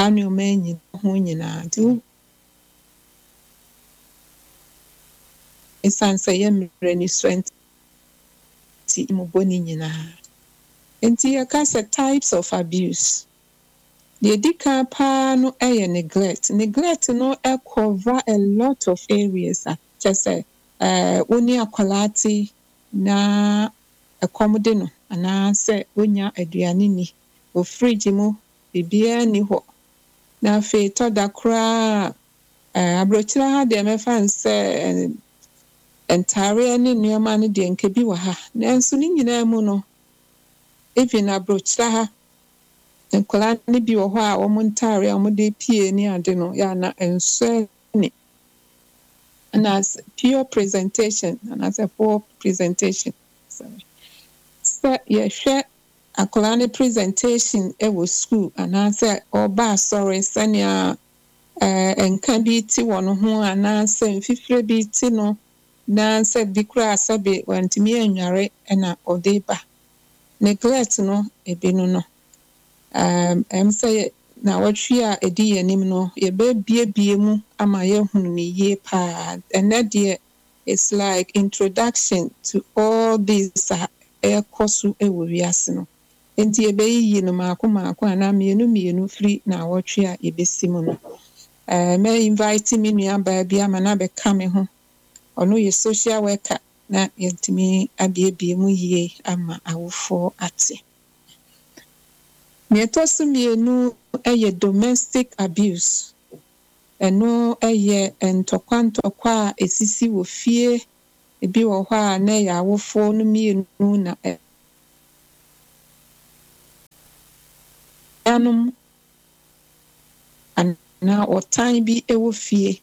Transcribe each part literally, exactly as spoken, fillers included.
saa nneɛma nyina ho nyinaa nti ɛsiane sɛ yɛ mmerɛ ne so nti mmobɔ ne nyinaa nti yɛka sɛ types of abuse deɛ di kan paa no ɛyɛ neglect neglect no cover a lot of areas a kyɛ sɛ ɛɛ wo ne akwadaa te na ɛkɔm de no anaasɛ wonya aduane ni wɔ fridge mu biribiara ni hɔ na afei tɔ da koraa ɛɛ aburokyire ha deɛ mɛfa n sɛ ntaare ne nneɛma no deɛ nka bi wɔ ha nanso ne nyinaa mu no even aburokyire ha nkwadaa no bi wɔ hɔ a wɔn ntaare a wɔde pie ne ade no yɛ ana nso ne anaasɛ pure presentation anaasɛ poor presentation sɛ yɛhwɛ akwadaa ne presentation wɔ school anaasɛ ɔba asɔre sɛnea ɛɛ nka bi ti wɔ no ho anaasɛ mfifire bi ti no na sɛ bi koraa sɛbe wantumi anware na ɔde ba neglect no ebi no no um ɛm sɛ na wɔtwe a ɛdi yɛn anim no yɛbɛbiebie mu ama yɛhunu ne yie paa ɛnɛ deɛ it's like introduction to all these a ɛkɔ so wɔ wiase no nti yɛbɛyiyi no maako maako anaa mmienu mmienu firi na wɔtwe a yɛbɛsi mu no ɛɛ mɛ invite me nua baa bi ama na bɛka me ho ɔno yɛ social worker na yɛntumi abiebie mu yie ama awofoɔ ate nea ɛtɔ so mmienu yɛ domestic abuse ɛno yɛ ntɔkwa ntɔkwa a ɛsisi wɔ fie ebi wɔ hɔ a na ɛyɛ awofoɔ no mmienu na ɛnom anaa ɔtan bi wɔ fie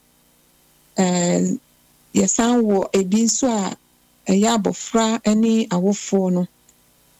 ɛɛ yɛsan wɔ ebi nso a ɛyɛ abɔfra ne awofoɔ no